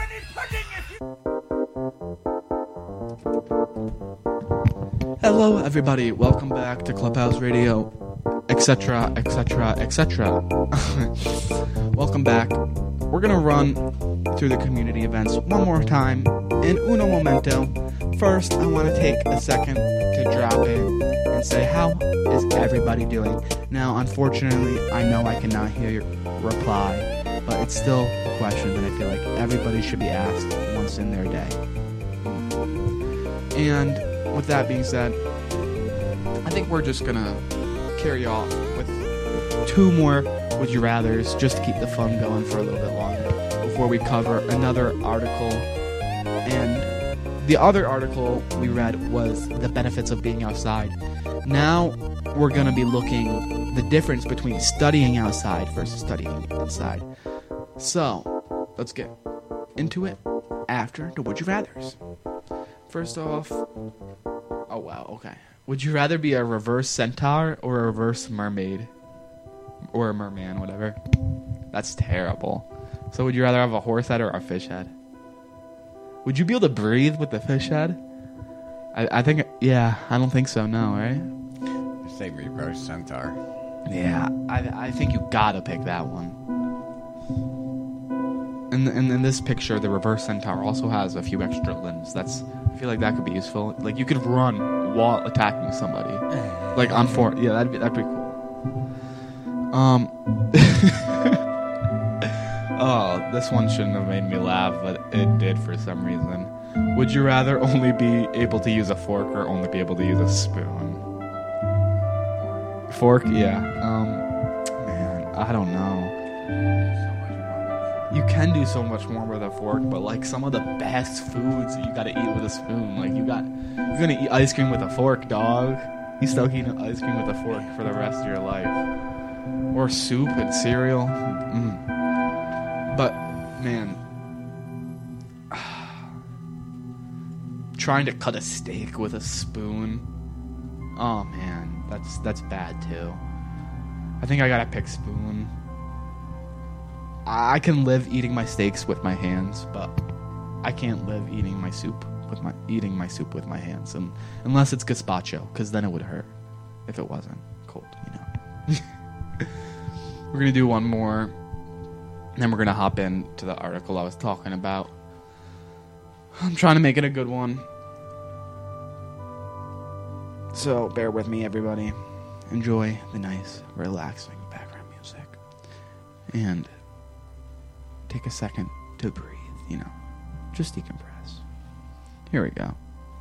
Hello, everybody. Welcome back to Clubhouse Radio, etc., etc., etc. Welcome back. We're going to run through the community events one more time in uno momento. First, I want to take a second to drop in and say, how is everybody doing? Now, unfortunately, I know I cannot hear your reply, but it's still a question that I feel like everybody should be asked once in their day. And with that being said, I think we're just gonna carry off with 2 more Would You Rathers just to keep the fun going for a little bit longer before we cover another article. And the other article we read was the benefits of being outside. Now we're gonna be looking the difference between studying outside versus studying inside. So let's get into it after the Would You Rathers. First off, oh wow, okay. Would you rather be a reverse centaur or a reverse mermaid? Or a merman, whatever. That's terrible. So would you rather have a horse head or a fish head? Would you be able to breathe with the fish head? I think, yeah, I don't think so, no, right? Say reverse centaur. Yeah, I think you gotta pick that one. And in this picture, the reverse centaur also has a few extra limbs. I feel like that could be useful. Like, you could run while attacking somebody. Like, on four. Yeah, that'd be cool. Oh, this one shouldn't have made me laugh, but it did for some reason. Would you rather only be able to use a fork or only be able to use a spoon? Fork? Yeah. Man, I don't know. You can do so much more with a fork, but like some of the best foods you gotta eat with a spoon. Like you're gonna eat ice cream with a fork, dog. You still eat ice cream with a fork for the rest of your life. Or soup and cereal. But man, trying to cut a steak with a spoon. Oh man, that's bad too. I think I gotta pick spoon. I can live eating my steaks with my hands, but I can't live eating my soup with my hands, unless it's gazpacho, because then it would hurt if it wasn't cold, you know. We're gonna do one more, and then we're gonna hop into the article I was talking about. I'm trying to make it a good one, so bear with me, everybody. Enjoy the nice, relaxing background music, and take a second to breathe, you know. Just decompress. Here we go.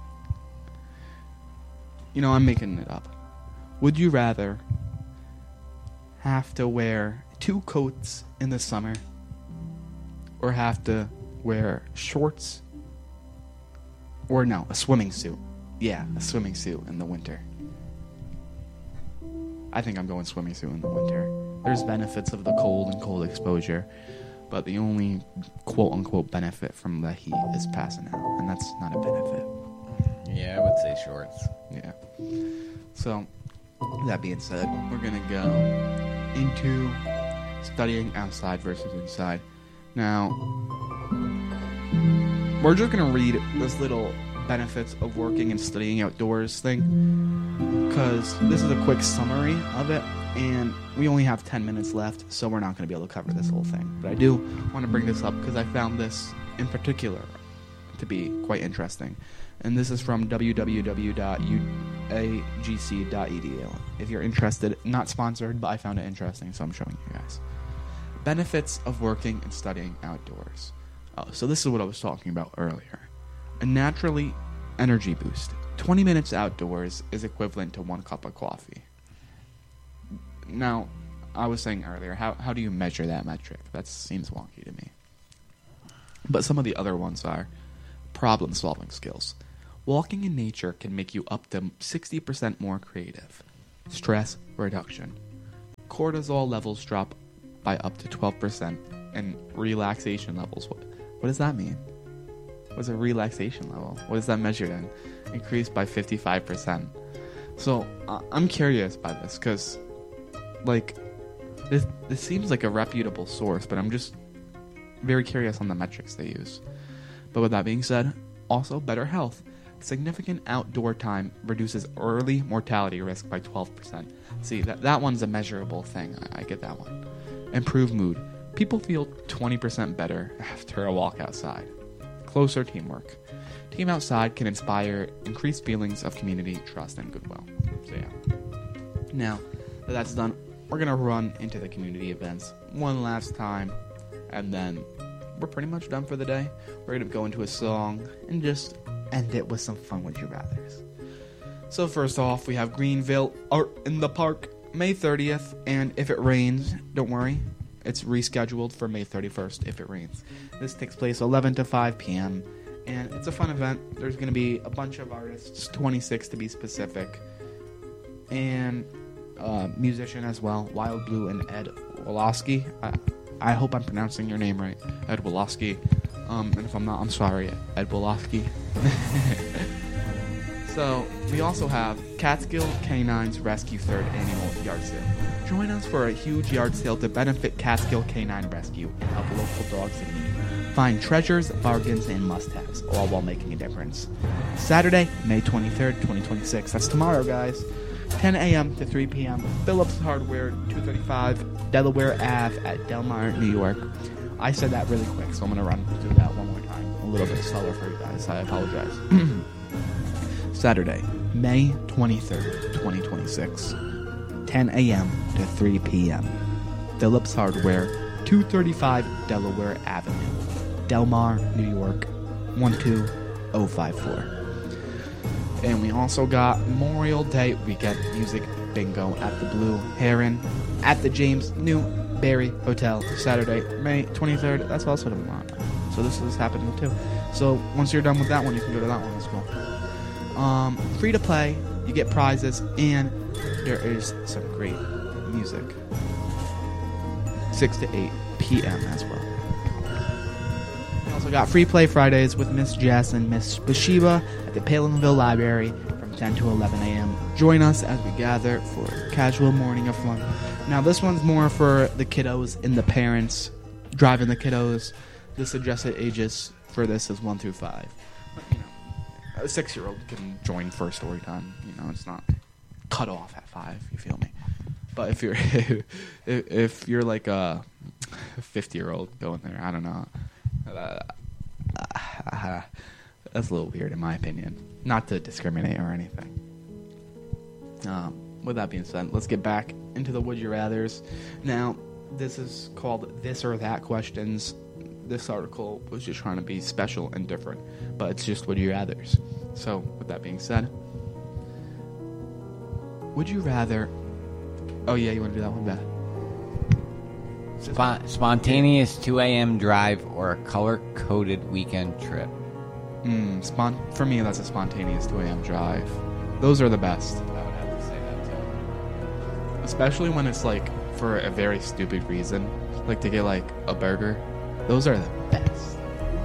You know, I'm making it up. Would you rather have to wear 2 coats in the summer or have to wear shorts? Or no, a swimming suit. Yeah, a swimming suit in the winter. I think I'm going swimming suit in the winter. There's benefits of the cold and cold exposure, but the only quote-unquote benefit from the heat is passing out, and that's not a benefit. Yeah, I would say shorts. Yeah. So, that being said, we're going to go into studying outside versus inside. Now, we're just going to read this little benefits of working and studying outdoors thing, because this is a quick summary of it, and we only have 10 minutes left, so we're not going to be able to cover this whole thing. But I do want to bring this up because I found this in particular to be quite interesting. And this is from www.uagc.edu. If you're interested, not sponsored, but I found it interesting, so I'm showing you guys. Benefits of working and studying outdoors. Oh, so this is what I was talking about earlier. A naturally energy boost. 20 minutes outdoors is equivalent to 1 cup of coffee. Now, I was saying earlier, how do you measure that metric? That seems wonky to me. But some of the other ones are problem-solving skills. Walking in nature can make you up to 60% more creative. Stress reduction. Cortisol levels drop by up to 12%, and relaxation levels. What does that mean? What's a relaxation level? What is that measured in? Increased by 55%. So, I'm curious by this, because like, this seems like a reputable source, but I'm just very curious on the metrics they use. But with that being said, also better health. Significant outdoor time reduces early mortality risk by 12%. See, that one's a measurable thing. I get that one. Improved mood. People feel 20% better after a walk outside. Closer teamwork. Team outside can inspire increased feelings of community, trust, and goodwill. So yeah. Now that that's done, we're going to run into the community events one last time, and then we're pretty much done for the day. We're going to go into a song and just end it with some fun Would You Rathers. So first off, we have Greenville Art in the Park, May 30th, and if it rains, don't worry, it's rescheduled for May 31st if it rains. This takes place 11 to 5 p.m., and it's a fun event. There's going to be a bunch of artists, 26 to be specific, and musician as well, Wild Blue and Ed Woloski. I hope I'm pronouncing your name right, Ed Woloski. And if I'm not, I'm sorry, Ed Woloski. So, we also have Catskill Canines Rescue 3rd Annual Yard Sale. Join us for a huge yard sale to benefit Catskill Canine Rescue and help local dogs in need. Find treasures, bargains, and must-haves, all while making a difference. Saturday, May 23rd, 2026. That's tomorrow, guys. 10 a.m. to 3 p.m. Phillips Hardware, 235 Delaware Ave at Del Mar, New York. I said that really quick, so I'm going to run through that one more time. A little bit slower for you guys. I apologize. Saturday, May 23rd, 2026. 10 a.m. to 3 p.m. Phillips Hardware, 235 Delaware Avenue, Del Mar, New York, 12054. And we also got Memorial Day weekend music bingo at the Blue Heron at the James Newberry Hotel, Saturday, May 23rd. That's also tomorrow. So this is happening too. So once you're done with that one, you can go to that one as well. Free to play, you get prizes, and there is some great music. 6 to 8 p.m. as well. We also got free play Fridays with Miss Jess and Miss Bashiba at the Palinville Library from 10 to 11 a.m. Join us as we gather for a casual morning of fun. Now this one's more for the kiddos and the parents driving the kiddos. The suggested ages for this is 1 through 5. But, you know, a 6-year-old can join for story time. You know, it's not cut off at 5. You feel me? But if you're if you're like a 50-year-old going there, I don't know. That's a little weird in my opinion. Not to discriminate or anything. With that being said, let's get back into the Would You Rathers. Now, this is called This or That Questions. This article was just trying to be special and different, but it's just Would You Rathers. So, with that being said, would you rather... Oh yeah, you want to do that one, Beth? Spontaneous 2 a.m. drive or a color-coded weekend trip? For me, that's a spontaneous 2 a.m. drive. Those are the best. I would have to say that too. Especially when it's like for a very stupid reason, like to get like a burger. Those are the best.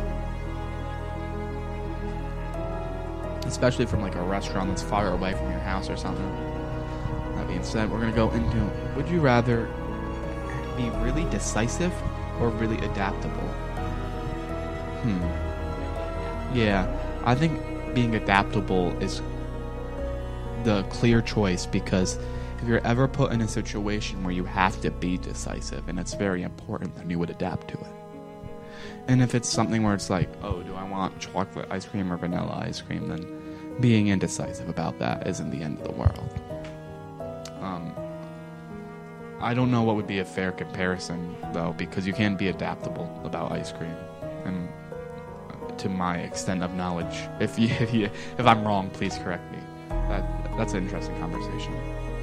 Especially from like a restaurant that's far away from your house or something. That being said, we're going to go into, would you rather be really decisive or really adaptable? Yeah, I think being adaptable is the clear choice, because if you're ever put in a situation where you have to be decisive and it's very important, then you would adapt to it. And if it's something where it's like, oh, do I want chocolate ice cream or vanilla ice cream, then being indecisive about that isn't the end of the world. I don't know what would be a fair comparison, though, because you can be adaptable about ice cream. And to my extent of knowledge, if I'm wrong, please correct me. That's an interesting conversation.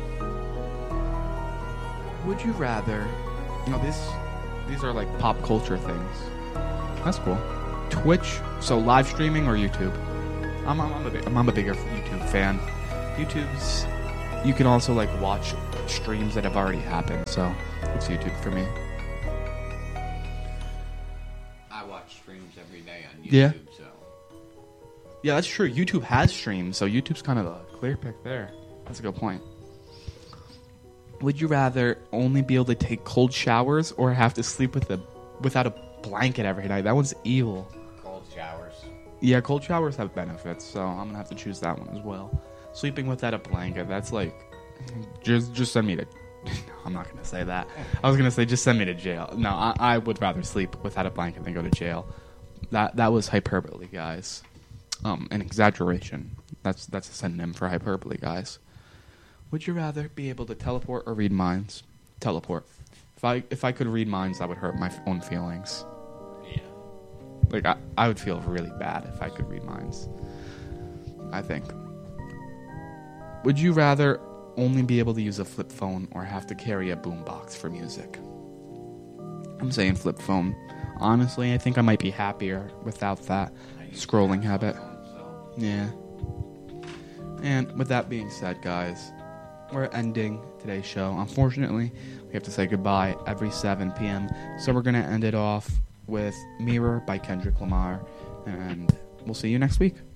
Would you rather... these are like pop culture things. That's cool. Twitch, so live streaming or YouTube? I'm a bigger YouTube fan. YouTube's... You can also like watch streams that have already happened, so it's YouTube for me. I watch streams every day on YouTube, Yeah. so... Yeah, that's true. YouTube has streams, so YouTube's kind of a clear pick there. That's a good point. Would you rather only be able to take cold showers or have to sleep without a blanket every night. That one's evil. Cold showers. Yeah, cold showers have benefits, so I'm gonna have to choose that one as well. Sleeping without a blanket, that's like, just send me to. No, I'm not gonna say that. I was gonna say just send me to jail. No, I would rather sleep without a blanket than go to jail. That was hyperbole, guys. An exaggeration. That's a synonym for hyperbole, guys. Would you rather be able to teleport or read minds? Teleport. If I could read minds, that would hurt my own feelings. Yeah. Like, I would feel really bad if I could read minds, I think. Would you rather only be able to use a flip phone or have to carry a boombox for music? I'm saying flip phone. Honestly, I think I might be happier without that scrolling habit. Yeah. And with that being said, guys, we're ending today's show. Unfortunately, we have to say goodbye every 7 p.m. So we're going to end it off with Mirror by Kendrick Lamar. And we'll see you next week.